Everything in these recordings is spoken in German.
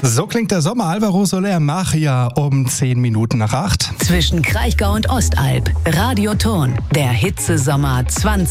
So klingt der Sommer. Alvaro Soler Magia um 10 Minuten nach 8. Zwischen Kraichgau und Ostalb. Radioton. Der Hitzesommer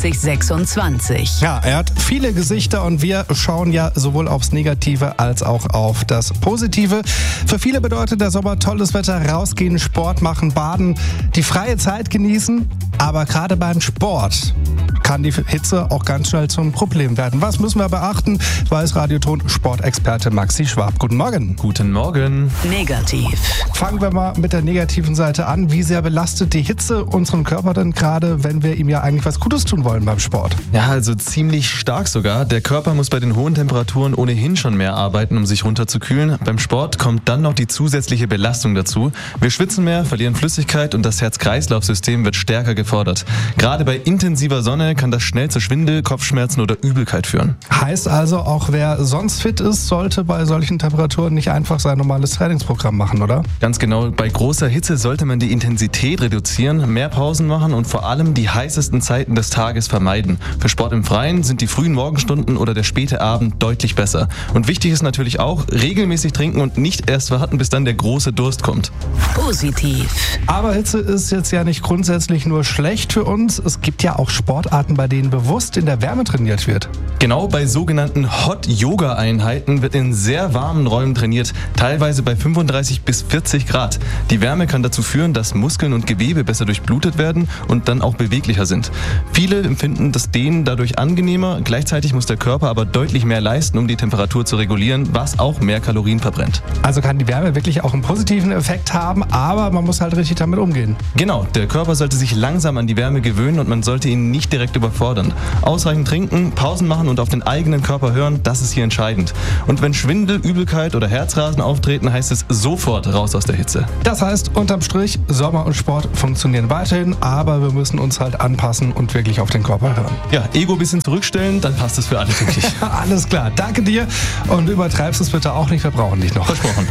2026. Ja, er hat viele Gesichter und wir schauen ja sowohl aufs Negative als auch auf das Positive. Für viele bedeutet der Sommer tolles Wetter, rausgehen, Sport machen, baden, die freie Zeit genießen. Aber gerade beim Sport kann die Hitze auch ganz schnell zum Problem werden. Was müssen wir beachten? Weiß Radioton Sportexperte Maxi Schwab. Guten Morgen. Guten Morgen. Negativ. Fangen wir mal mit der negativen Seite an. Wie sehr belastet die Hitze unseren Körper denn gerade, wenn wir ihm ja eigentlich was Gutes tun wollen beim Sport? Ja, also ziemlich stark sogar. Der Körper muss bei den hohen Temperaturen ohnehin schon mehr arbeiten, um sich runterzukühlen. Beim Sport kommt dann noch die zusätzliche Belastung dazu. Wir schwitzen mehr, verlieren Flüssigkeit und das Herz-Kreislauf-System wird stärker gefordert. Gerade bei intensiver Sonne kann das schnell zu Schwindel, Kopfschmerzen oder Übelkeit führen. Heißt also, auch wer sonst fit ist, sollte bei solchen Temperaturen nicht einfach sein normales Trainingsprogramm machen, oder? Ganz genau, bei großer Hitze sollte man die Intensität reduzieren, mehr Pausen machen und vor allem die heißesten Zeiten des Tages vermeiden. Für Sport im Freien sind die frühen Morgenstunden oder der späte Abend deutlich besser. Und wichtig ist natürlich auch, regelmäßig trinken und nicht erst warten, bis dann der große Durst kommt. Positiv. Aber Hitze ist jetzt ja nicht grundsätzlich nur schlecht für uns. Es gibt ja auch Sportarten, bei denen bewusst in der Wärme trainiert wird. Genau, bei sogenannten Hot-Yoga-Einheiten wird in sehr warmen Räumen trainiert, teilweise bei 35 bis 40 Grad. Die Wärme kann dazu führen, dass Muskeln und Gewebe besser durchblutet werden und dann auch beweglicher sind. Viele empfinden das Dehnen dadurch angenehmer, gleichzeitig muss der Körper aber deutlich mehr leisten, um die Temperatur zu regulieren, was auch mehr Kalorien verbrennt. Also kann die Wärme wirklich auch einen positiven Effekt haben, aber man muss halt richtig damit umgehen. Genau, der Körper sollte sich langsam an die Wärme gewöhnen und man sollte ihn nicht direkt überfordern. Ausreichend trinken, Pausen machen und auf den eigenen Körper hören, das ist hier entscheidend. Und wenn Schwindel, Übelkeit oder Herzrasen auftreten, heißt es sofort raus aus der Hitze. Das heißt, unterm Strich, Sommer und Sport funktionieren weiterhin, aber wir müssen uns halt anpassen und wirklich auf den Körper hören. Ja, Ego ein bisschen zurückstellen, dann passt es für alle wirklich. Alles klar, danke dir und übertreibst es bitte auch nicht, wir brauchen dich noch. Versprochen.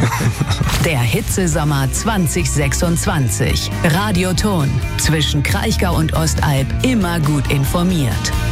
Der Hitzesommer 2026. Radioton. Zwischen Kraichgau und Ostalb immer gut informiert.